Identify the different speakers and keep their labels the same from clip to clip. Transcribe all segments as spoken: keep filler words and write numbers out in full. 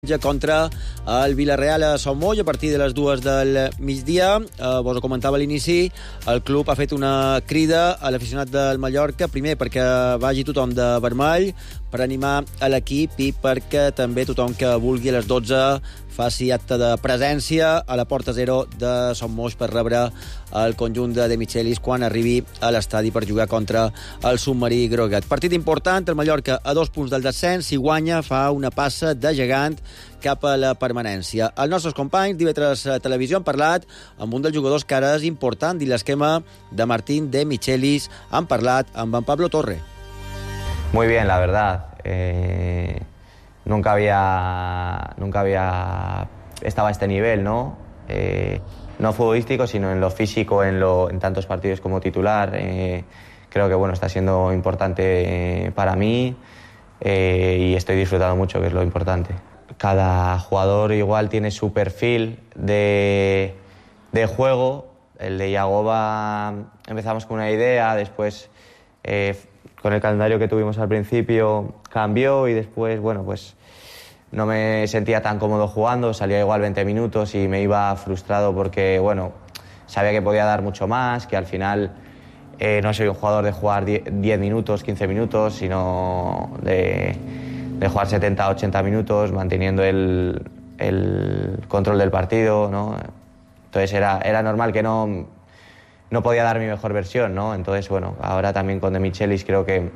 Speaker 1: contra el Villarreal a Son Moix a partir de les dues del migdia. Eh, vos ho comentava a l'inici, el club ha fet una crida a l'aficionat del Mallorca, primer perquè vagi tothom de vermell per animar a l'equip i perquè també tothom que vulgui a les dotze faci acte de presència a la porta zero de Son Moix per rebre el conjunt de De Michelis quan arribi a l'estadi per jugar contra el submarí groguet. Partit important, el Mallorca a dos punts del descens, si guanya fa una passa de gegant cap a la permanència. Els nostres companys d'I V tres Televisió han parlat amb un dels jugadors que ara és important dins l'esquema de Martín De Michelis. Han parlat amb en Pablo Torre.
Speaker 2: Muy bien, la verdad. Eh, nunca había nunca había estado a este nivel, ¿no? Eh, no futbolístico, sino en lo físico, en, lo, en tantos partidos como titular. Eh, creo que bueno, está siendo importante eh, para mí eh, y estoy disfrutando mucho, que es lo importante. Cada jugador igual tiene su perfil de, de juego. El de Yagoba empezamos con una idea, después eh, con el calendario que tuvimos al principio cambió y después, bueno, pues no me sentía tan cómodo jugando, salía igual veinte minutos y me iba frustrado porque, bueno, sabía que podía dar mucho más, que al final eh, no soy un jugador de jugar diez minutos, quince minutos, sino de, de jugar setenta, ochenta minutos, manteniendo el, el control del partido, ¿no? Entonces era, era normal que no, no podía dar mi mejor versión, ¿no? Entonces, bueno, ahora también con De Michelis creo que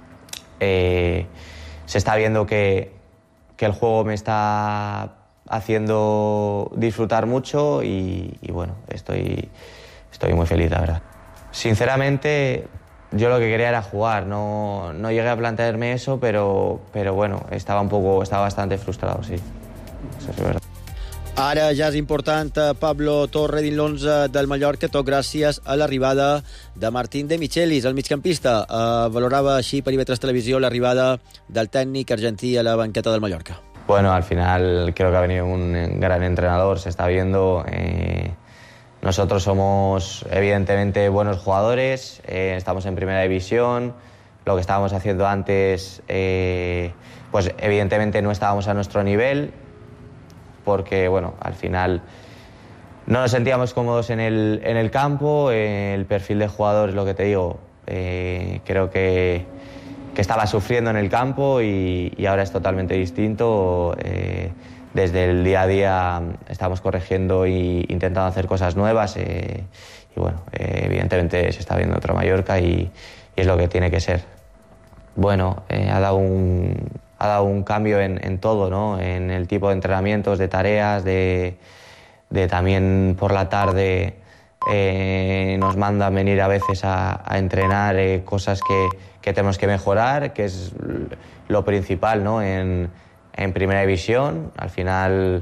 Speaker 2: eh, se está viendo que que el juego me está haciendo disfrutar mucho y, y bueno, estoy, estoy muy feliz, la verdad. Sinceramente, yo lo que quería era jugar, no, no llegué a plantearme eso, pero, pero bueno, estaba un poco, estaba bastante frustrado, sí. Eso es verdad.
Speaker 1: Ara ja és important Pablo Torre dins l'onze del Mallorca, tot gràcies a l'arribada de Martín De Michelis, el migcampista. Eh, valorava així per I V tres Televisió l'arribada del tècnic argentí a la banqueta del Mallorca.
Speaker 2: Bueno, al final creo que ha venido un gran entrenador, se está viendo. Eh, nosotros somos evidentemente buenos jugadores, eh, estamos en primera división. Lo que estábamos haciendo antes, eh, pues evidentemente no estábamos a nuestro nivel, porque bueno, al final no nos sentíamos cómodos en el, en el campo, eh, el perfil de jugador es lo que te digo, eh, creo que, que estaba sufriendo en el campo y, y ahora es totalmente distinto. Eh, desde el día a día estamos corrigiendo e intentando hacer cosas nuevas eh, y bueno, eh, evidentemente se está viendo otro Mallorca y, y es lo que tiene que ser. Bueno, eh, ha dado un... ha dado un cambio en, en todo, ¿no? En el tipo de entrenamientos, de tareas, de, de también por la tarde eh, nos mandan venir a veces a, a entrenar eh, cosas que, que tenemos que mejorar, que es lo principal, ¿no? En, en primera división, al final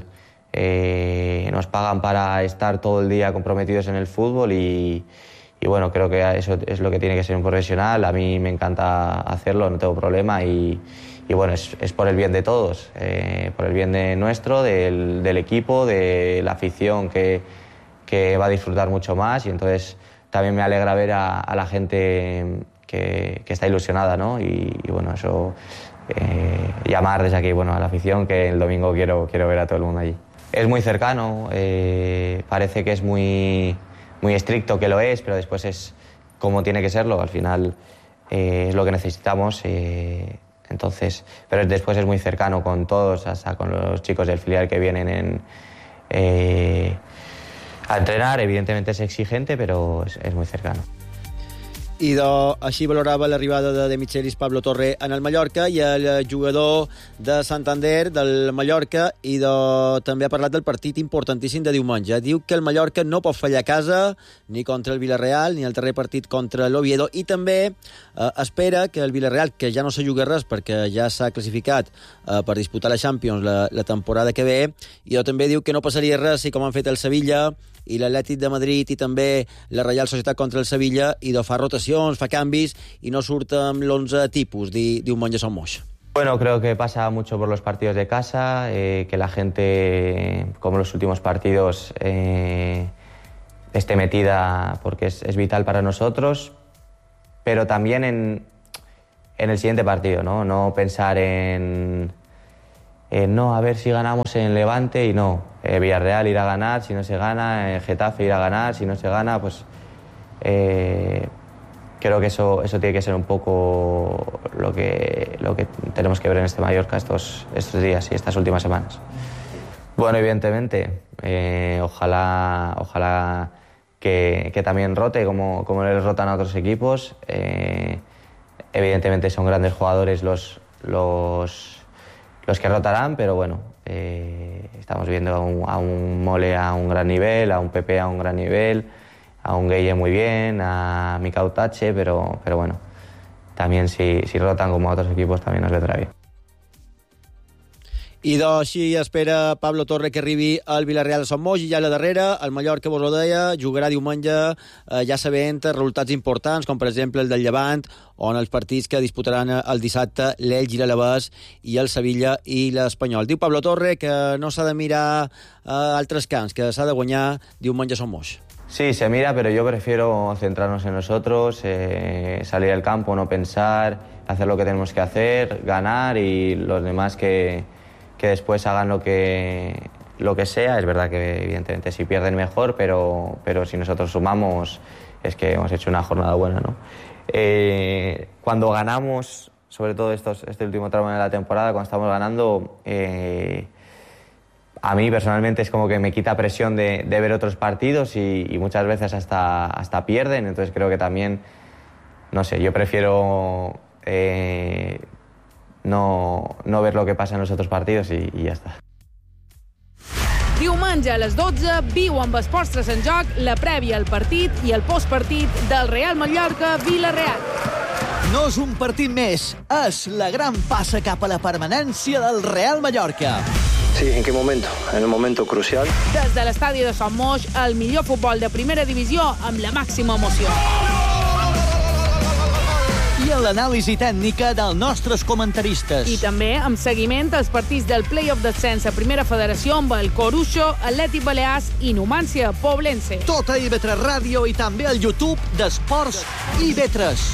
Speaker 2: eh, nos pagan para estar todo el día comprometidos en el fútbol y, y bueno, creo que eso es lo que tiene que ser un profesional. A mí me encanta hacerlo, no tengo problema y Y bueno, es, es por el bien de todos, eh, por el bien de nuestro, del, del equipo, de la afición que, que va a disfrutar mucho más y entonces también me alegra ver a, a la gente que, que está ilusionada, ¿no? Y, y bueno, eso, eh, llamar desde aquí, bueno, a la afición que el domingo quiero, quiero ver a todo el mundo allí. Es muy cercano, eh, parece que es muy, muy estricto, que lo es, pero después es como tiene que serlo, al final eh, es lo que necesitamos. Eh, Entonces, pero después es muy cercano con todos, hasta con los chicos del filial que vienen en, eh, a entrenar. Evidentemente es exigente, pero es, es muy cercano.
Speaker 1: I de, així valorava l'arribada de De Michelis Pablo Torre en el Mallorca i el jugador de Santander del Mallorca i de, també ha parlat del partit importantíssim de diumenge. Diu que el Mallorca no pot fallar a casa ni contra el Villarreal ni el darrer partit contra l'Oviedo i també eh, espera que el Villarreal, que ja no se juga res perquè ja s'ha classificat eh, per disputar la Champions la, la temporada que ve, i també diu que no passaria res si com han fet el Sevilla i l'Atlètic de Madrid i també la Reial Societat contra el Sevilla i de fa rotacions, fa canvis i no surt amb l'onze tipus di, diumenge a Son Moix.
Speaker 2: Bueno, creo que pasa mucho por los partidos de casa, eh, que la gente, como los últimos partidos, eh, esté metida porque es, es vital para nosotros, pero también en, en el siguiente partido, ¿no? No pensar en eh, no, a ver si ganamos en Levante y no. Eh, Villarreal irá a ganar, si no se gana, eh, Getafe irá a ganar, si no se gana, pues eh, creo que eso, eso tiene que ser un poco lo que, lo que tenemos que ver en este Mallorca estos, estos días y estas últimas semanas. Bueno, evidentemente, eh, ojalá, ojalá que, que también rote como, como les rotan a otros equipos. Eh, evidentemente son grandes jugadores los, los, los que rotarán, pero bueno, eh, estamos viendo a un, a un Mole a un gran nivel, a un Pepe a un gran nivel, a un Gueye muy bien, a Mikau Tache, pero, pero bueno, también si, si rotan como a otros equipos también nos vendrá bien.
Speaker 1: I doncs així espera Pablo Torre que arribi al Villarreal de Sant Moix i ja a la darrera, el Mallorca, vos ho deia, jugarà diumenge eh, ja sabent resultats importants, com per exemple el del Llevant, on els partits que disputaran el dissabte l'Elx i l'Alavés i el Sevilla i l'Espanyol. Diu Pablo Torre que no s'ha de mirar eh, altres camps, que s'ha de guanyar diumenge a Sant Moix.
Speaker 2: Sí, se mira, pero yo prefiero centrarnos en nosotros, eh, salir al campo, no pensar, hacer lo que tenemos que hacer, ganar y los demás que... que después hagan lo que, lo que sea. Es verdad que evidentemente si pierden mejor, pero, pero si nosotros sumamos es que hemos hecho una jornada buena, ¿no? Eh, cuando ganamos, sobre todo estos, este último tramo de la temporada, cuando estamos ganando, eh, a mí personalmente es como que me quita presión de, de ver otros partidos y, y muchas veces hasta, hasta pierden, entonces creo que también, no sé, yo prefiero... Eh, No, no ver lo que pasa en los otros partidos y, y ya está.
Speaker 3: Diumenge a les dotze viu amb Esports tres en joc la prèvia al partit i el postpartit del Real Mallorca-Villarreal.
Speaker 4: No és un partit més, és la gran passa cap a la permanència del Real Mallorca.
Speaker 5: Sí, ¿en qué momento? En el momento crucial.
Speaker 3: Des de l'estadi de Sant Moix, el millor futbol de primera divisió amb la màxima emoció.
Speaker 4: I en l'anàlisi tècnica dels nostres comentaristes.
Speaker 3: I també amb seguiment als partits del play-off d'ascens a Primera Federació amb el Coruixo, Atlètic Balears i Numància Poblense.
Speaker 4: Tot a I B tres Ràdio i també al YouTube d'Esports I B tres.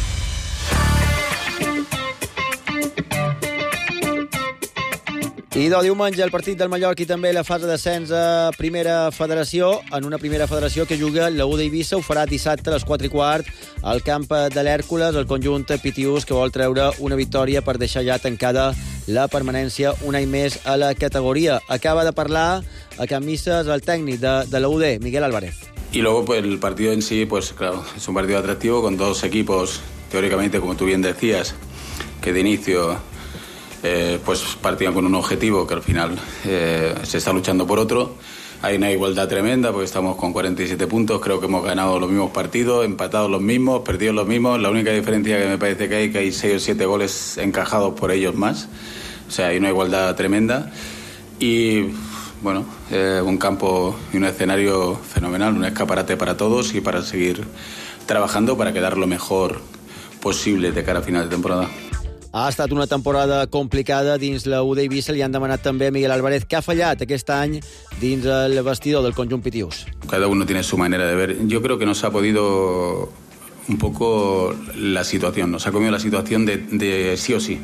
Speaker 1: I de diumenge el partit del Mallorca i també la fase d'ascens a Primera Federació, en una Primera Federació que juga la U d'Eivissa, ho farà dissabte a les quatre i quart al camp de l'Hèrcules, el conjunt Pitiús, que vol treure una victòria per deixar ja tancada la permanència un any més a la categoria. Acaba de parlar a Can Misses el tècnic de, de la U D, Miguel Álvarez.
Speaker 6: Y luego pues el partido en sí, pues claro, es un partido atractivo con dos equipos, teóricamente, como tú bien decías, que de inicio... Eh, pues partían con un objetivo que al final eh, se está luchando por otro. Hay una igualdad tremenda porque estamos con cuarenta y siete puntos, creo que hemos ganado los mismos partidos, empatados los mismos, perdidos los mismos. La única diferencia que me parece que hay que hay seis o siete goles encajados por ellos más. O sea, hay una igualdad tremenda y bueno, eh, un campo y un escenario fenomenal, un escaparate para todos y para seguir trabajando para quedar lo mejor posible de cara a final de temporada.
Speaker 1: Ha estat una temporada complicada dins la U d'Eivissa. Li han demanat també a Miguel Álvarez què ha fallat aquest any dins el vestidor del conjunt Pitiús.
Speaker 6: Cada uno tiene su manera de ver. Yo creo que nos ha podido un poco la situación, nos ha comido la situación de, de sí o sí.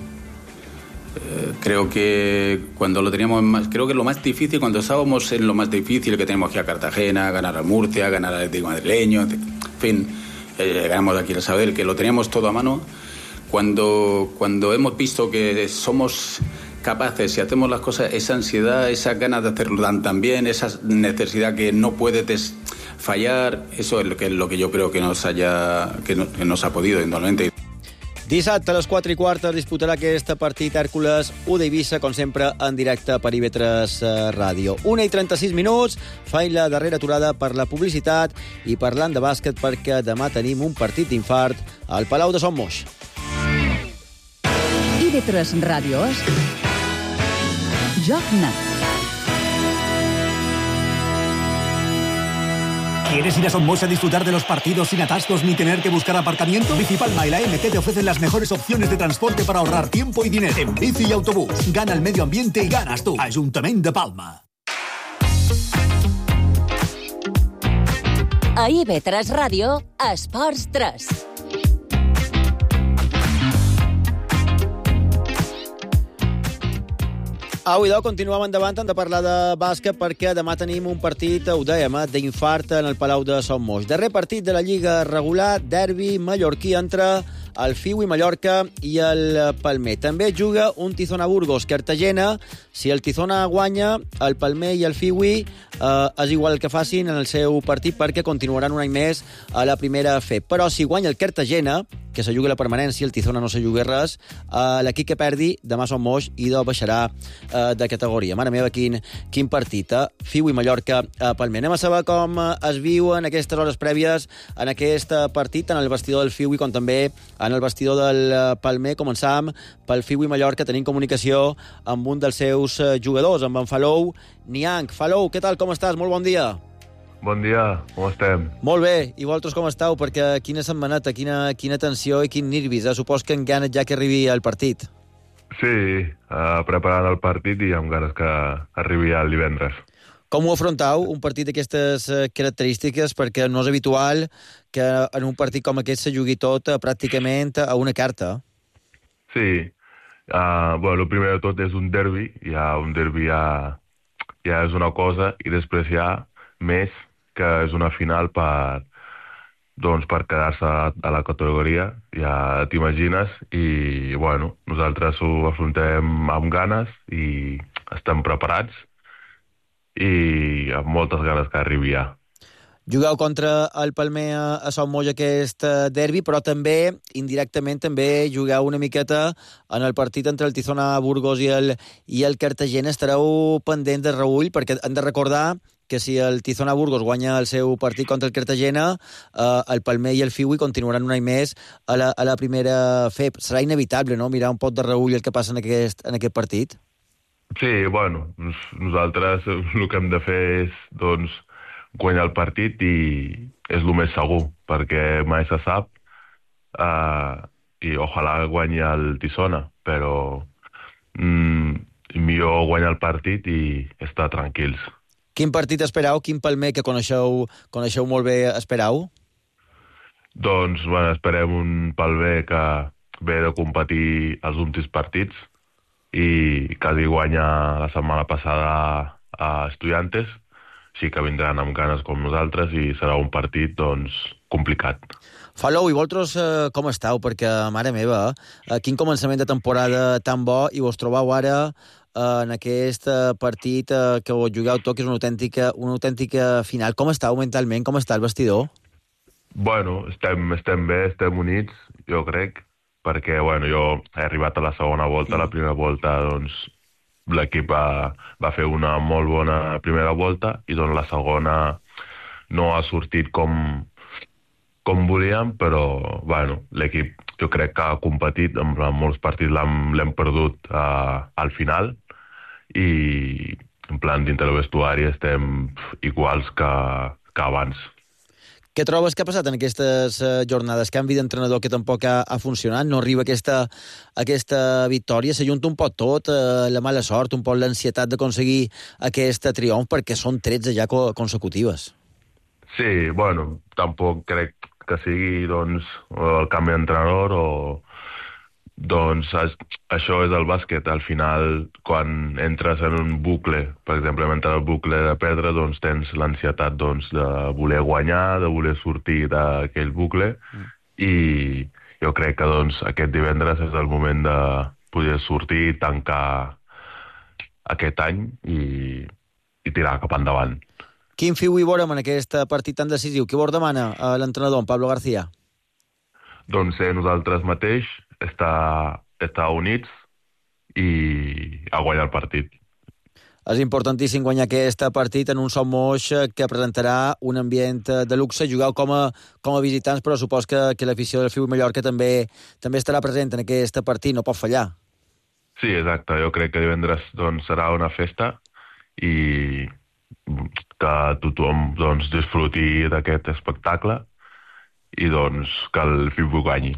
Speaker 6: Eh, creo que cuando lo teníamos más, creo que lo más difícil, cuando estábamos en lo más difícil, que teníamos que ir a Cartagena, ganar a Murcia, ganar al Atlético Madrileño, en fin, eh, ganamos aquí el Sabadell, que lo teníamos todo a mano. Cuando, cuando hemos visto que somos capaces y hacemos las cosas, esa ansiedad, esas ganas de hacerlo tan bien, esa necesidad que no puede fallar, eso es lo que, lo que yo creo que nos, haya, que no, que nos ha podido indudablemente.
Speaker 1: Dissabte a les quatre i quart es disputarà aquest partit Hèrcules U d'Eivissa, com sempre, en directe per I B tres Ràdio. una i trenta-sis minuts, faig la darrera aturada per la publicitat i parlant de bàsquet perquè demà tenim un partit d'infart al Palau de Sant Moix.
Speaker 7: I B tres Ràdio és Joc Net.
Speaker 8: ¿Quieres ir a Son Moix a disfrutar de los partidos sin atascos ni tener que buscar aparcamiento? Bicipalma y la M T te ofrecen las mejores opciones de transporte para ahorrar tiempo y dinero. En bici y autobús. Gana el medio ambiente y ganas tú. Ayuntamiento de Palma.
Speaker 7: A I B tres Ràdio, Esports tres.
Speaker 1: Au, idò, continuem endavant, hem de parlar de bàsquet perquè demà tenim un partit, ho dèiem, eh, d'infart en el Palau de Son Moix. Darrer partit de la Lliga regular, derbi mallorquí entre el Fiui Mallorca i el Palmer. També juga un Tizona Burgos Cartagena. Si el Tizona guanya, el Palmer i el Fiui eh, és igual el que facin en el seu partit perquè continuaran un any més a la primera F E P. Però si guanya el Cartagena, que se jugui la permanència, el Tizona no se jugui res, eh, l'equip que perdi demà Son Moix i de baixarà eh, de categoria. Mare meva, quin, quin partit, eh? Fiui Mallorca eh, Palmer. Anem a saber com es viuen aquestes hores prèvies en aquest partit, en el vestidor del Fiui com també en el vestidor del Palmer. Començam pel Fiui Mallorca. Tenim comunicació amb un dels seus jugadors, amb en Falou Niang. Falou, què tal, com estàs? Molt bon dia.
Speaker 9: Bon dia, com estem?
Speaker 1: Molt bé, i vosaltres com esteu? Perquè quina setmaneta, quina, quina tensió i quin nervis. Eh? Supos que en ganes ja que arribi el partit.
Speaker 9: Sí, uh, preparant el partit i amb ganes que arribi el divendres.
Speaker 1: Com ho afrontau, un partit d'aquestes característiques? Perquè no és habitual que en un partit com aquest se jugui tot pràcticament a una carta.
Speaker 9: Sí, uh, bueno, el primer de tot és un derbi, ja un derbi ja, ja és una cosa, i després hi ha més que és una final per, doncs, per quedar-se a la categoria, ja t'imagines, i bueno, nosaltres ho afrontem amb ganes i estem preparats i amb moltes ganes que arribi ja.
Speaker 1: Jugueu contra el Palmer a Son Moix aquest derbi, però també, indirectament, també jugueu una miqueta en el partit entre el Tizona Burgos i el, i el Cartagena. Estareu pendent de Raül, perquè hem de recordar que si el Tizona Burgos guanya el seu partit contra el Cartagena, eh, el Palmer i el Fiui continuaran un any més a la, a la primera F E P. Serà inevitable, no?, mirar un pot de Raül el que passa en aquest, en aquest partit?
Speaker 9: Sí, bueno, nosaltres el que hem de fer és, doncs, guanyar el partit i és el més segur, perquè mai se sap, uh, i ojalà guanyi el Tizona, però mm, millor guanyar el partit i estar tranquils.
Speaker 1: Quin partit esperau? Quin Palmer que coneixeu, coneixeu molt bé esperau?
Speaker 9: Doncs, bueno, esperem un Palmer que ve de competir els últims partits i quasi guanya la setmana passada a Estudiantes, sí que vindran amb ganes com nosaltres i serà un partit, doncs, complicat.
Speaker 1: Falou, i vosaltres eh, com esteu? Perquè, mare meva, eh, quin començament de temporada tan bo i vos trobeu ara eh, en aquest eh, partit eh, que vos jugueu tot, que és una autèntica, una autèntica final. Com esteu mentalment? Com està el vestidor?
Speaker 9: Bueno, estem, estem bé, estem units, jo crec, perquè, bueno, jo he arribat a la segona volta, mm. la primera volta, doncs, l'equip va, va fer una molt bona primera volta i doncs la segona no ha sortit com, com volíem, però bueno, l'equip jo crec que ha competit, en molts partits l'hem perdut uh, al final i en plan dintre del vestuari estem iguals que, que abans.
Speaker 1: Què trobes que ha passat en aquestes uh, jornades? Canvi d'entrenador que tampoc ha, ha funcionat? No arriba aquesta, aquesta victòria? S'ajunta un poc tot, uh, la mala sort, un poc l'ansietat d'aconseguir aquest triomf, perquè són tretze ja co consecutives.
Speaker 9: Sí, bueno, tampoc crec que sigui doncs, el canvi d'entrenador o... Doncs això és el bàsquet. Al final, quan entres en un bucle, per exemple, mentre el bucle de perdre, doncs tens l'ansietat doncs, de voler guanyar, de voler sortir d'aquell bucle, mm. i jo crec que doncs, aquest divendres és el moment de poder sortir i tancar aquest any i, i tirar cap endavant.
Speaker 1: Quin fiu hi veurem en aquest partit tan decisiu? Qui vos demana a l'entrenador, en Pablo García?
Speaker 9: Doncs ser nosaltres mateix, estar, estar units i a guanyar el partit.
Speaker 1: És importantíssim guanyar aquest partit en un Son Moix que presentarà un ambient de luxe. Jugueu com a, com a visitants, però supos que, que l'afició del Fiu Mallorca també, també estarà present en aquest partit, no pot fallar.
Speaker 9: Sí, exacte. Jo crec que divendres doncs, serà una festa i que tothom doncs, disfruti d'aquest espectacle i doncs que el Fiu guanyi.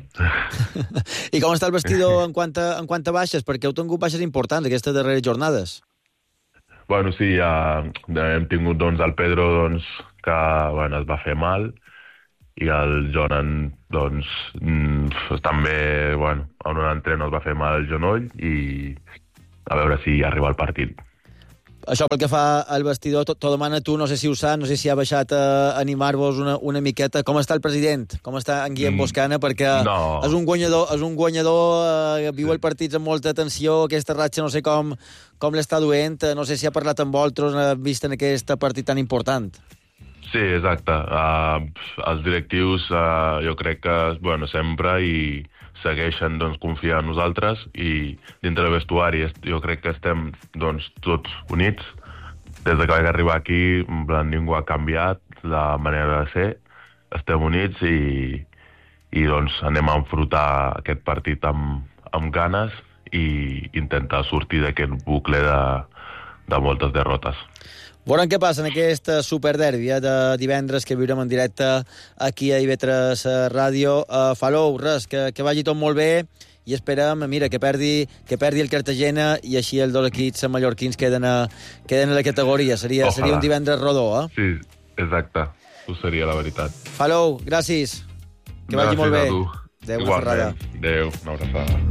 Speaker 1: I com està el vestidor en quant a, en quant a baixes? Perquè heu tingut baixes importants aquestes darreres jornades.
Speaker 9: Bueno, sí, ja hem tingut doncs, el Pedro doncs, que bueno, es va fer mal i el Jonan doncs, també bueno, en un entreno es va fer mal el genoll i a veure si arriba el partit.
Speaker 1: Això pel que fa al vestidor, t'ho demana tu, no sé si ho sap, no sé si ha baixat a animar-vos una, una miqueta. Com està el president? Com està en Guillem mm. Boscana? Perquè
Speaker 9: no.
Speaker 1: és un guanyador, és un guanyador eh, viu el partit amb molta atenció, aquesta ratxa no sé com, com l'està duent, no sé si ha parlat amb vosaltres, ha vist en aquest partit tan important.
Speaker 9: Sí, exacte. Uh, els directius uh, jo crec que, bueno, sempre i segueixen doncs, confiant en nosaltres i dintre del vestuari jo crec que estem doncs, tots units. Des de que vaig arribar aquí, en plan, ningú ha canviat la manera de ser, estem units i, i doncs, anem a enfrontar aquest partit amb, amb ganes i intentar sortir d'aquest bucle de, de moltes derrotes.
Speaker 1: Veurem què passa en aquest superderbi eh, de divendres que viurem en directe aquí a I V tres Ràdio. Uh, Falou, res, que, que vagi tot molt bé i esperem, mira, que perdi, que perdi el Cartagena i així els dos equips mallorquins queden a, queden a la categoria. Seria, seria un divendres rodó, eh?
Speaker 9: Sí, exacte. Ho seria la veritat.
Speaker 1: Falou, gràcies. Que vagi
Speaker 9: gràcies
Speaker 1: molt bé.
Speaker 9: Adéu,
Speaker 1: una ferrada.
Speaker 9: Adéu, una abraçada.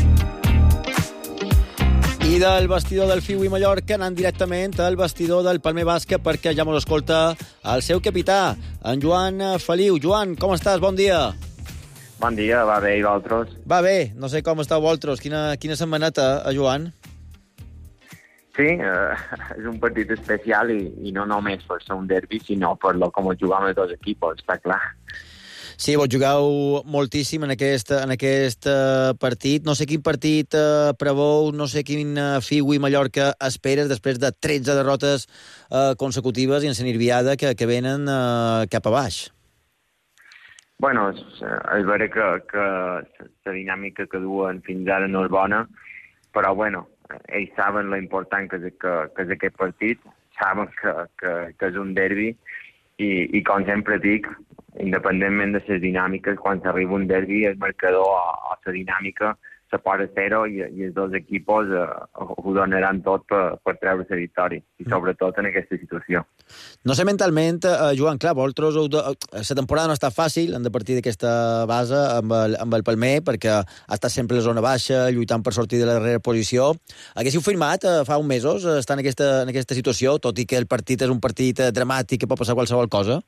Speaker 1: I del vestidor del Fiu i Mallorca anant directament al vestidor del Palmer Bàsquet perquè ja mos escolta el seu capità, en Joan Feliu. Joan, com estàs? Bon dia.
Speaker 10: Bon dia, va bé, i vosaltres?
Speaker 1: Va bé, no sé com esteu vosaltres. Quina, quina setmaneta, eh, Joan?
Speaker 10: Sí, eh, és un partit especial i, i no només per ser un derbi, sinó per lo com jugam els dos equips, està clar.
Speaker 1: Sí, vos jugueu moltíssim en aquest, en aquest uh, partit. No sé quin partit uh, preveu, no sé quin uh, Fiu i Mallorca esperes després de tretze derrotes uh, consecutives i en Senirviada que, que venen uh, cap a baix.
Speaker 10: Bueno, és, és vera que, que la dinàmica que duen fins ara no és bona, però bueno, ells saben la important que és, que, que és aquest partit, saben que, que, que és un derbi i, i com sempre dic, independentment de les dinàmiques, quan s'arriba un derbi, el marcador o la dinàmica se posa a zero i, i els dos equipos eh, ho donaran tot per, per treure la victòria, i sobretot en aquesta situació.
Speaker 1: No sé mentalment, eh, Joan, clar, vosaltres la temporada no ha estat fàcil, hem de partir d'aquesta base amb el, amb el Palmer, perquè ha estat sempre a la zona baixa, lluitant per sortir de la darrera posició. Haguéssiu firmat eh, fa uns mesos eh, estar en aquesta, en aquesta situació, tot i que el partit és un partit eh, dramàtic, que pot passar qualsevol cosa?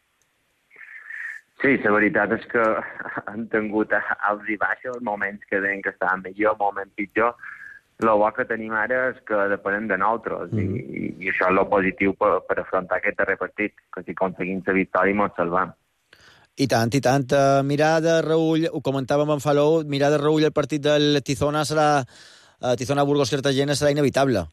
Speaker 10: Sí, la veritat és que han tingut alts i baixos, moments que deien que estaven millor, moments pitjor. El bo que tenim ara és que depenem de nosaltres, mm. i, i això és el positiu per, per afrontar aquest darrer partit, que si aconseguim la victòria ens salvam.
Speaker 1: I tant, i tant. Uh, mirar de reull, ho comentàvem en Falou, mirar de reull el partit del Tizona serà, uh, Tizona-Burgos-Cartagena serà inevitable.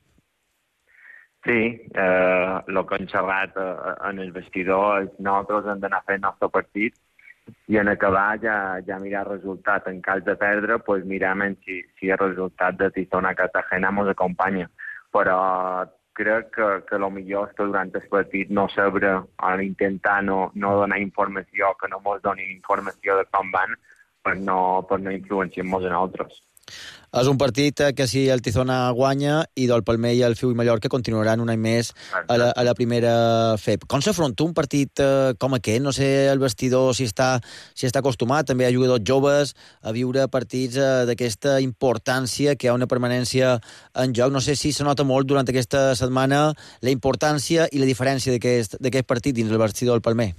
Speaker 10: Sí, eh, el que han xerrat eh, en el vestidor, nosaltres hem d'anar fent el nostre partit i en acabar ja, ja mirar el resultat. En cas de perdre, pues mirem si, si el resultat de Tizona-Cartagena ens acompanya. Però crec que, que el millor és que durant el partit no saber o intentar no, no donar informació, que no ens donin informació de com van per no, per no influenciar-nos a nosaltres.
Speaker 1: És un partit que si el Tizona guanya i del Palmer i el Fiu i Mallorca continuaran un any més a la, a la primera F E P. Com s'afronta un partit eh, com aquest? No sé el vestidor si està, si està acostumat, també hi ha jugadors joves, a viure partits eh, d'aquesta importància, que hi ha una permanència en joc. No sé si se nota molt durant aquesta setmana la importància i la diferència d'aquest partit dins el vestidor del Palmer.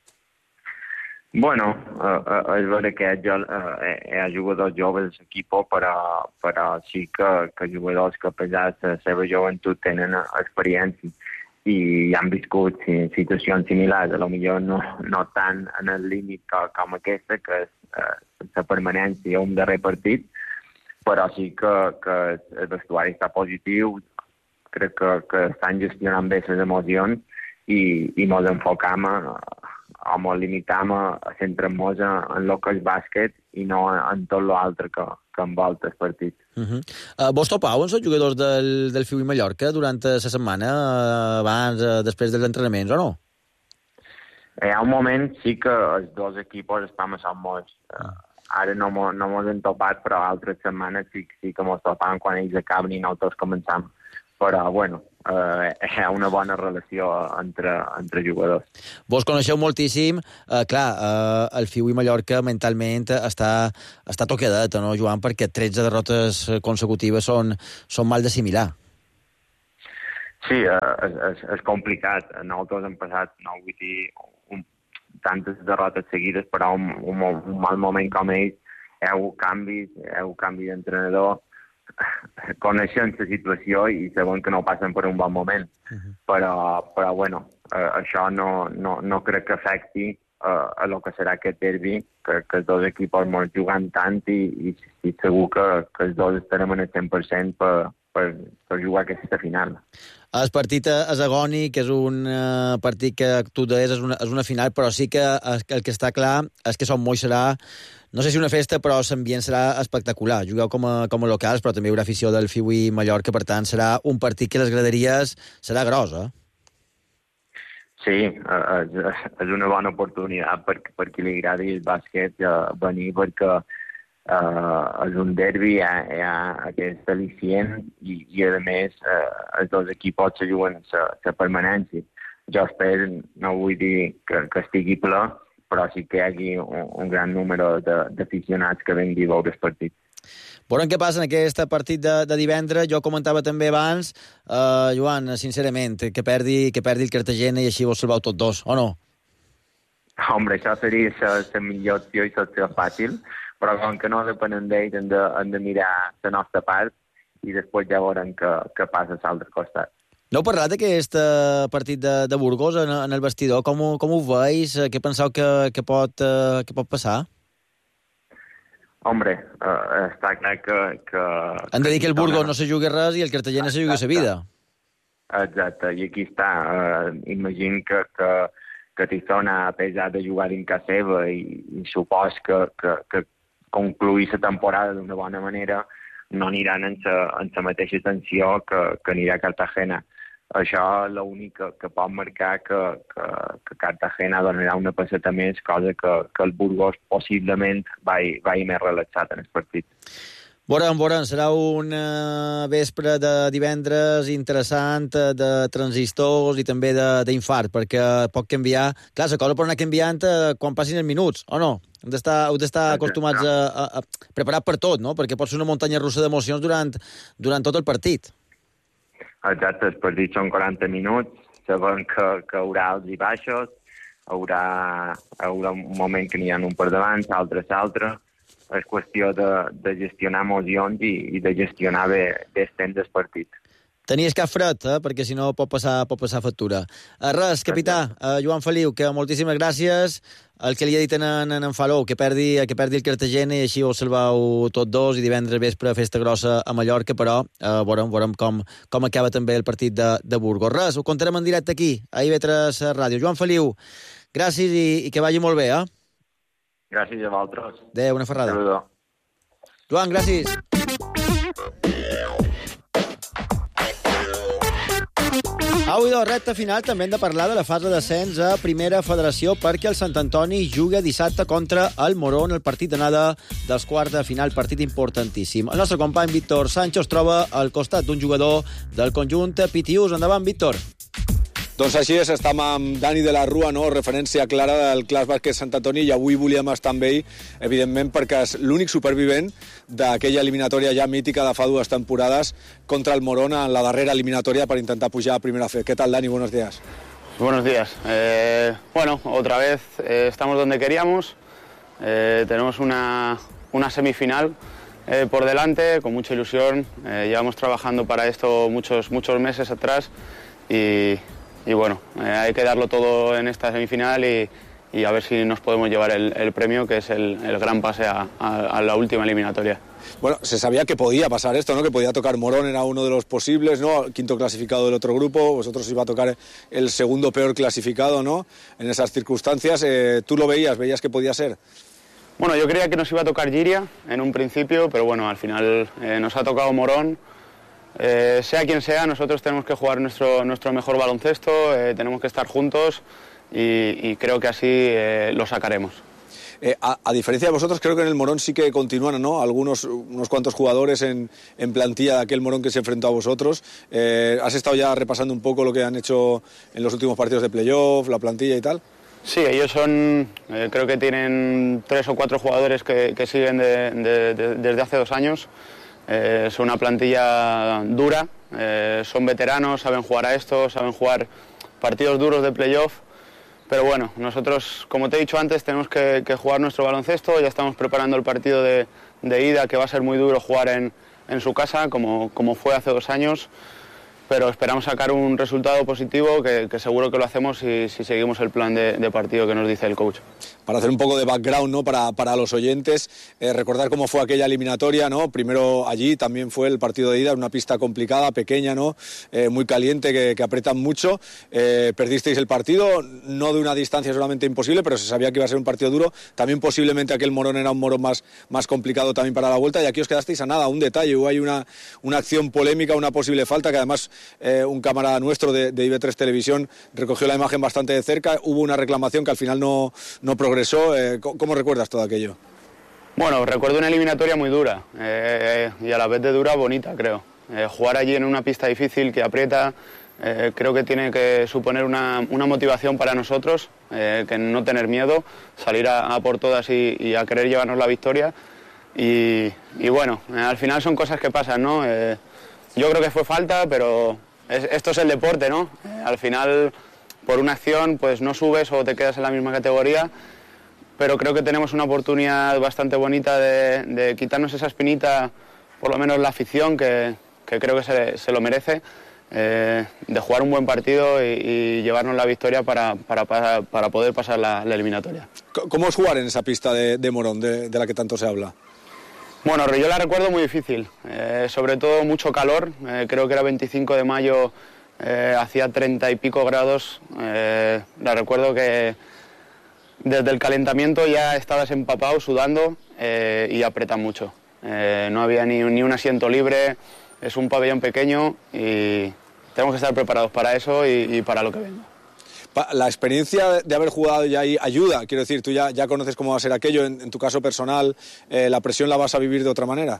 Speaker 10: Bueno, eh, és vera que hi ha, eh, hi ha jugadors joves a l'equip, però, però sí que, que jugadors que, a pesar de la seva joventut, tenen experiència i han viscut situacions similars, a lo millor no, no tant en el límit com aquesta, que és eh, la permanència a un darrer partit, però sí que, que el vestuari està positiu, crec que, que estan gestionant bé les emocions i, i ens enfocam a o ens limitam a, a centrar-nos en el que és bàsquet i no en tot l'altre que, que envolta el partit.
Speaker 1: Uh -huh. uh, vos topau amb els jugadors del, del Fiu i Mallorca durant la setmana, uh, abans, uh, després dels entrenaments, o no?
Speaker 10: Hi ha un moment sí que els dos equips estan a molts. Uh, ara no mos no hem topat, però altres setmanes sí, sí que mos topam quan ells acaben i nosaltres començam. Però, bueno, eh, hi ha una bona relació entre, entre jugadors.
Speaker 1: Vos coneixeu moltíssim. Eh, clar, eh, el F I U i Mallorca mentalment està, està toquedat, no, Joan? Perquè tretze derrotes consecutives són, són mal d'assimilar.
Speaker 10: Sí, és, és, és complicat. Nosaltres hem passat, no vull dir, un, tantes derrotes seguides, però un, un, un mal moment com ells, heu canvis, heu canvi d'entrenador, coneixen la situació i saben que no passen per un bon moment. Uh-huh. Però, però bueno, eh, això no, no, no crec que afecti eh, a lo que serà aquest derbi, que, que els dos equips molt jugant tant i, i, i segur que, que els dos estarem en el cent per cent per, per, per jugar aquesta final.
Speaker 1: El partit és agònic, és un uh, partit que tu deies, és una, és una final, però sí que el, el que està clar és que Son Moix serà, no sé si una festa, però l'ambient serà espectacular. Jugueu com a, com a locals, però també hi haurà afició del F I U i Mallorca, per tant serà un partit que les graderies serà gros, eh?
Speaker 10: Sí, és, és una bona oportunitat per, per qui li agradi el bàsquet uh, venir, perquè Uh, és un derbi, hi ha, hi ha aquest al·licient i, i a més uh, els dos equips se juguen la permanència. Jo espero, no vull dir que, que estigui ple, però sí que hi hagi un, un gran número d'aficionats que vengui a veure el partit.
Speaker 1: Veurem què passa en aquest partit de, de divendres. Jo comentava també abans, uh, Joan, sincerament, que perdi, que perdi el Cartagena i així vos salveu tots dos, o no?
Speaker 10: Hombre, això seria la millor opció i seria fàcil, però com que no depenem d'ells hem, de, hem de mirar la nostra part i després ja veurem què, què passa a l'altre costat.
Speaker 1: No heu parlat d'aquest partit de, de Burgos en, en el vestidor? Com ho, com ho veus? Què penseu que, que, pot, que pot passar?
Speaker 10: Hombre, uh, està clar que... que
Speaker 1: Hem de dir que el Burgos no se jugui res i el Cartagena se jugui la vida.
Speaker 10: Exacte, i aquí està. Uh, imagino que... que que Tizona, a pesar de jugar en casa seva i, i supos que, que, que concluir la temporada d'una bona manera, no aniran en la mateixa tensió que, que anirà a Cartagena. Això és l'únic que, que pot marcar que, que, que Cartagena donarà una passeta més, cosa que, que el Burgos possiblement vagi, vagi més relaxat en el partit.
Speaker 1: Veurem, veurem, serà un uh, vespre de divendres interessant, de transistors i també d'infart, perquè pot canviar... Clar, la cosa pot anar canviant uh, quan passin els minuts, o no? Heu d'estar, heu d'estar acostumats a, a, a preparar per tot, no? Perquè pot ser una muntanya russa d'emocions durant, durant tot el partit.
Speaker 10: Exacte, el partit són quaranta minuts, sabem que, que haurà alts i baixos, haurà, haurà un moment que n'hi ha un per davant, altres altres. És qüestió de, de gestionar emocions i, i de gestionar bé, bé el temps del partit.
Speaker 1: Tenies cap fred, eh? Perquè si no pot passar, pot passar factura. Uh, res, capità, uh, Joan Feliu, que moltíssimes gràcies. El que li ha dit en, en, en Falou, que perdi, que perdi el Cartagena i així ho salveu tots dos, i divendres vespre festa grossa a Mallorca, però uh, veurem, veurem com, com acaba també el partit de, de Burgos. Res, ho contarem en directe aquí, a I V tres Ràdio. Joan Feliu, gràcies i, i que vagi molt bé, eh?
Speaker 10: Gràcies a vosaltres.
Speaker 1: Adéu, una ferrada.
Speaker 10: Saludo.
Speaker 1: Joan, gràcies. Avui de recta final també hem de parlar de la fase d'ascens a Primera Federació, perquè el Sant Antoni juga dissabte contra el Moró en el partit d'anada dels quarts de final, partit importantíssim. El nostre company Víctor Sánchez es troba al costat d'un jugador del conjunt Pitiús. Endavant, Víctor.
Speaker 11: Doncs així és, estem amb Dani de la Rua, no? Referència clara del Clas Bàsquet Sant Antoni, i avui volíem estar amb ell, evidentment, perquè és l'únic supervivent d'aquella eliminatòria ja mítica de fa dues temporades contra el Morón en la darrera eliminatoria per intentar pujar a Primera Fe. ¿Qué tal, Dani? Buenos días.
Speaker 12: Buenos días. Eh, bueno, otra vez eh, estamos donde queríamos. Eh, tenemos una, una semifinal eh, por delante, con mucha ilusión. Eh, llevamos trabajando para esto muchos, muchos meses atrás y... Y bueno, eh, hay que darlo todo en esta semifinal y, y a ver si nos podemos llevar el, el premio, que es el, el gran pase a, a, a la última eliminatoria.
Speaker 11: Bueno, se sabía que podía pasar esto, ¿no? Que podía tocar Morón, era uno de los posibles, ¿no? Quinto clasificado del otro grupo, vosotros iba a tocar el segundo peor clasificado, ¿no? En esas circunstancias, eh, ¿tú lo veías? ¿Veías que podía ser?
Speaker 12: Bueno, yo creía que nos iba a tocar Giria en un principio, pero bueno, al final eh, nos ha tocado Morón. Eh, sea quien sea, nosotros tenemos que jugar nuestro, nuestro mejor baloncesto, eh, tenemos que estar juntos y, y creo que así eh, lo sacaremos.
Speaker 11: Eh, a, a diferencia de vosotros, creo que en el Morón sí que continúan, ¿no? Algunos, unos cuantos jugadores en, en plantilla de aquel Morón que se enfrentó a vosotros. Eh, ¿Has estado ya repasando un poco lo que han hecho en los últimos partidos de playoff, la plantilla y tal?
Speaker 12: Sí, ellos son, eh, creo que tienen tres o cuatro jugadores que, que siguen de, de, de, desde hace dos años. Eh, son una plantilla dura, eh, son veteranos, saben jugar a esto, saben jugar partidos duros de playoff. Pero bueno, nosotros, como te he dicho antes, tenemos que, que jugar nuestro baloncesto. Ya estamos preparando el partido de, de ida, que va a ser muy duro jugar en, en su casa, como, como fue hace dos años. Pero esperamos sacar un resultado positivo, que, que seguro que lo hacemos si, si seguimos el plan de, de partido que nos dice el coach.
Speaker 11: Para hacer un poco de background, ¿no? para, para los oyentes, eh, recordar cómo fue aquella eliminatoria, ¿no? Primero allí también fue el partido de ida, una pista complicada, pequeña, ¿no? Eh, muy caliente, que, que apretan mucho. Eh, perdisteis el partido, no de una distancia solamente imposible, pero se sabía que iba a ser un partido duro. También posiblemente aquel Morón era un Morón más, más complicado también para la vuelta, y aquí os quedasteis a nada. Un detalle, hubo ahí una, una acción polémica, una posible falta, que además eh, un camarada nuestro de, de I B tres Televisión recogió la imagen bastante de cerca. Hubo una reclamación que al final no, no progresó. Eh, ¿Cómo recuerdas todo aquello?
Speaker 12: Bueno, recuerdo una eliminatoria muy dura, eh, y a la vez de dura, bonita, creo. Eh, jugar allí en una pista difícil que aprieta, eh, creo que tiene que suponer una, una motivación para nosotros, eh, que no tener miedo, salir a, a por todas y, y a querer llevarnos la victoria. Y, y bueno, eh, al final son cosas que pasan, ¿no? Eh, yo creo que fue falta, pero es, esto es el deporte, ¿no? Eh, al final, por una acción, pues no subes o te quedas en la misma categoría. Pero creo que tenemos una oportunidad bastante bonita de, de quitarnos esa espinita, por lo menos la afición, que, que creo que se, se lo merece, eh, de jugar un buen partido y, y llevarnos la victoria para, para, para, para poder pasar la, la eliminatoria.
Speaker 11: ¿Cómo es jugar en esa pista de, de Morón, de, de la que tanto se habla?
Speaker 12: Bueno, yo la recuerdo muy difícil, eh, sobre todo mucho calor, eh, creo que era veinticinco de mayo, eh, hacía treinta y pico grados, eh, la recuerdo que desde el calentamiento ya estabas empapado, sudando, eh, y aprieta mucho. Eh, no había ni, ni un asiento libre, es un pabellón pequeño y tenemos que estar preparados para eso y, y para lo que venga.
Speaker 11: La experiencia de haber jugado ya ahí ayuda, quiero decir, tú ya, ya conoces cómo va a ser aquello, en, en tu caso personal, eh, ¿la presión la vas a vivir de otra manera?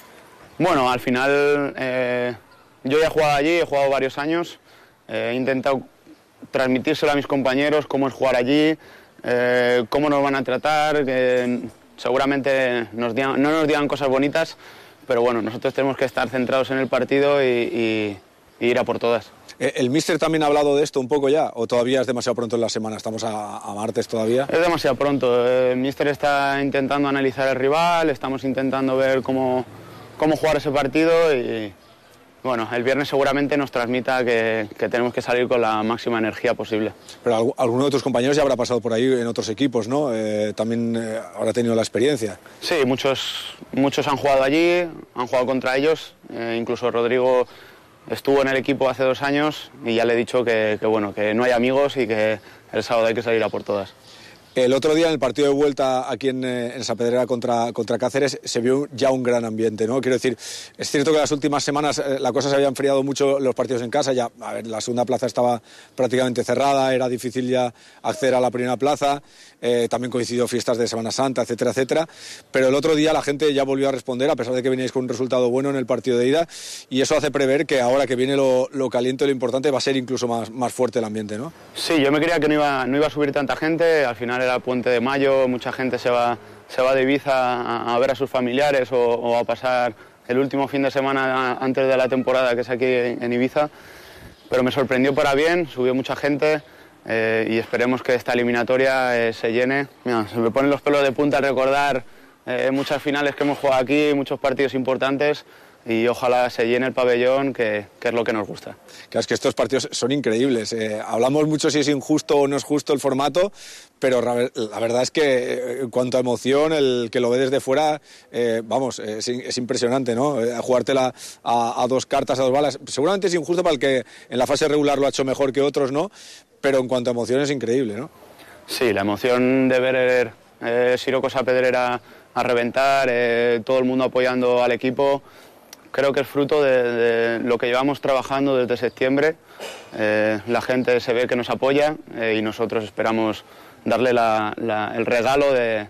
Speaker 12: Bueno, al final eh, yo ya he jugado allí, he jugado varios años, eh, he intentado transmitírselo a mis compañeros, cómo es jugar allí, Eh, cómo nos van a tratar, que seguramente nos digan, no nos digan cosas bonitas, pero bueno, nosotros tenemos que estar centrados en el partido y, y, y ir a por todas.
Speaker 11: ¿El míster también ha hablado de esto un poco ya o todavía es demasiado pronto en la semana? Estamos a, a martes todavía.
Speaker 12: Es demasiado pronto. El míster está intentando analizar el rival, estamos intentando ver cómo, cómo jugar ese partido y bueno, el viernes seguramente nos transmita que, que tenemos que salir con la máxima energía posible.
Speaker 11: Pero alguno de tus compañeros ya habrá pasado por ahí en otros equipos, ¿no? Eh, también eh, habrá tenido la experiencia.
Speaker 12: Sí, muchos, muchos han jugado allí, han jugado contra ellos, eh, incluso Rodrigo estuvo en el equipo hace dos años y ya le he dicho que, que, bueno, que no hay amigos y que el sábado hay que salir a por todas.
Speaker 11: El otro día en el partido de vuelta aquí en, en Saavedra contra, contra Cáceres se vio ya un gran ambiente, ¿no? Quiero decir, es cierto que las últimas semanas eh, la cosa se había enfriado mucho los partidos en casa, ya, a ver, la segunda plaza estaba prácticamente cerrada, era difícil ya acceder a la primera plaza, eh, también coincidió fiestas de Semana Santa, etcétera, etcétera, pero el otro día la gente ya volvió a responder a pesar de que veníais con un resultado bueno en el partido de ida y eso hace prever que ahora que viene lo, lo caliente, lo importante, va a ser incluso más, más fuerte el ambiente, ¿no?
Speaker 12: Sí, yo me creía que no iba, no iba a subir tanta gente, al final era Puente de Mayo, mucha gente se va, se va de Ibiza a, a ver a sus familiares o, o a pasar el último fin de semana antes de la temporada que es aquí en, en Ibiza, pero me sorprendió para bien, subió mucha gente eh, y esperemos que esta eliminatoria eh, se llene. Mira, se me ponen los pelos de punta al recordar eh, muchas finales que hemos jugado aquí, muchos partidos importantes y ojalá se llene el pabellón, que, que es lo que nos gusta.
Speaker 11: Claro, es que estos partidos son increíbles. Eh, hablamos mucho si es injusto o no es justo el formato, pero la verdad es que en cuanto a emoción, el que lo ve desde fuera, eh, vamos, es, es impresionante, ¿no? Eh, jugártela a, a dos cartas, a dos balas. Seguramente es injusto para el que en la fase regular lo ha hecho mejor que otros, ¿no? Pero en cuanto a emoción es increíble, ¿no?
Speaker 12: Sí, la emoción de ver eh, Sirocco Saavedra a reventar, eh, todo el mundo apoyando al equipo. Creo que es fruto de, de lo que llevamos trabajando desde septiembre. Eh, la gente se ve que nos apoya eh, y nosotros esperamos darle la, la, el regalo de,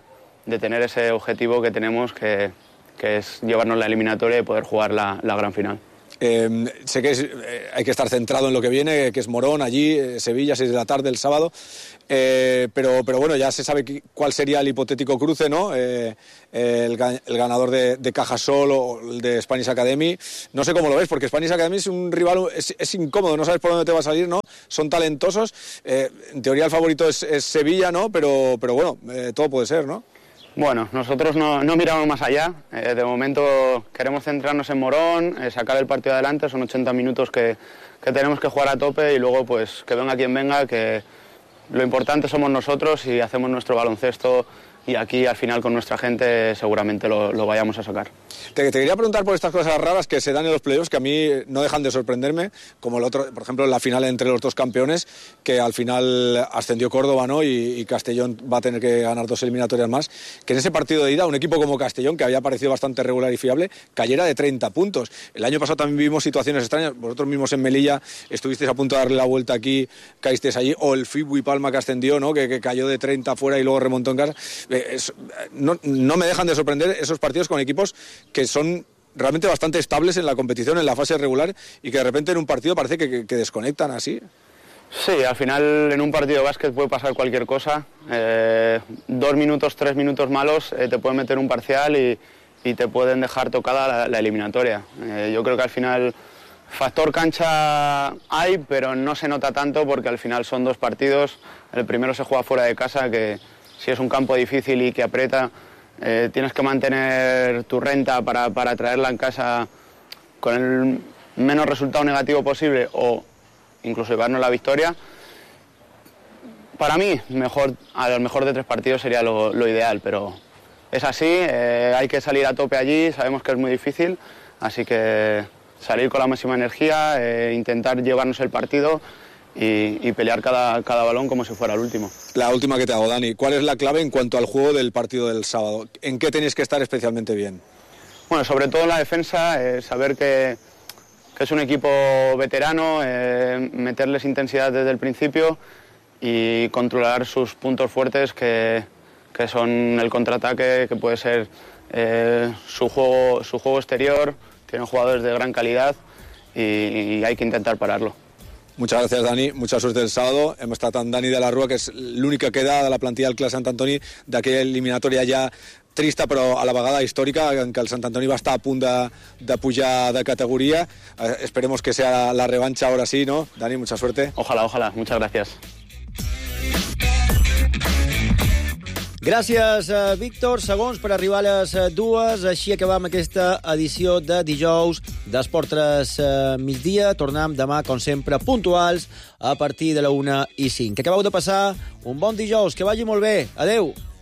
Speaker 12: de tener ese objetivo que tenemos, que, que es llevarnos la eliminatoria y poder jugar la, la gran final.
Speaker 11: Eh, sé que es, eh, hay que estar centrado en lo que viene, que es Morón, allí, eh, Sevilla, seis de la tarde el sábado, eh, pero, pero bueno, ya se sabe que, cuál sería el hipotético cruce, ¿no? Eh, eh, el, el ganador de, de Cajasol o el de Spanish Academy. No sé cómo lo ves, porque Spanish Academy es un rival, es, es incómodo, no sabes por dónde te va a salir, ¿no? Son talentosos, eh, en teoría el favorito es, es Sevilla, ¿no? Pero, pero bueno, eh, todo puede ser, ¿no?
Speaker 12: Bueno, nosotros no, no miramos más allá. Eh, de momento queremos centrarnos en Morón, eh, sacar el partido adelante. Son ochenta minutos que, que tenemos que jugar a tope y luego pues que venga quien venga, que lo importante somos nosotros y hacemos nuestro baloncesto y aquí al final con nuestra gente seguramente lo, lo vayamos a sacar.
Speaker 11: Te, te quería preguntar por estas cosas raras que se dan en los playoffs, que a mí no dejan de sorprenderme, como el otro, por ejemplo, la final entre los dos campeones, que al final ascendió Córdoba, ¿no? Y, y Castellón va a tener que ganar dos eliminatorias más, que en ese partido de ida un equipo como Castellón, que había parecido bastante regular y fiable, cayera de treinta puntos. El año pasado también vivimos situaciones extrañas, vosotros mismos en Melilla estuvisteis a punto de darle la vuelta aquí, caísteis allí, o el F I B U y Palma que ascendió, ¿no? Que, que cayó de treinta fuera y luego remontó en casa. Es, no, no me dejan de sorprender esos partidos con equipos que son realmente bastante estables en la competición, en la fase regular, y que de repente en un partido parece que, que, que desconectan así.
Speaker 12: Sí, al final en un partido de básquet puede pasar cualquier cosa. Eh, dos minutos, tres minutos malos eh, te pueden meter un parcial y, y te pueden dejar tocada la, la eliminatoria. Eh, yo creo que al final factor cancha hay, pero no se nota tanto porque al final son dos partidos. El primero se juega fuera de casa, que si es un campo difícil y que aprieta, eh, tienes que mantener tu renta para, para traerla en casa con el menos resultado negativo posible o incluso llevarnos la victoria. Para mí, mejor, a lo mejor de tres partidos sería lo, lo ideal, pero es así, eh, hay que salir a tope allí, sabemos que es muy difícil, así que salir con la máxima energía, eh, intentar llevarnos el partido y, y pelear cada, cada balón como si fuera el último.
Speaker 11: La última que te hago, Dani, ¿cuál es la clave en cuanto al juego del partido del sábado? ¿En qué tenéis que estar especialmente bien?
Speaker 12: Bueno, sobre todo en la defensa, eh, saber que, que es un equipo veterano, eh, meterles intensidad desde el principio y controlar sus puntos fuertes, que, que son el contraataque, que puede ser eh, su juego, su juego exterior. Tienen jugadores de gran calidad y, y hay que intentar pararlo.
Speaker 11: Muchas gracias, Dani. Mucha suerte el sábado. Hem estat amb Dani de la Rua, que és l'única que queda de la plantilla del Clas Sant Antoni, d'aquella eliminatòria ja trista però a la vegada històrica, en què el Sant Antoni va estar a punt de, de pujar de categoria. Eh, esperemos que sea la revancha ahora sí, ¿no? Dani, mucha suerte.
Speaker 12: Ojalá, ojalá. Muchas gracias.
Speaker 1: Gràcies, Víctor. Segons per arribar a les dues. Així acabam aquesta edició de dijous d'Esport tres migdia. Tornem demà, com sempre, puntuals a partir de la una i cinc. Que acabeu de passar un bon dijous. Que vagi molt bé. Adeu.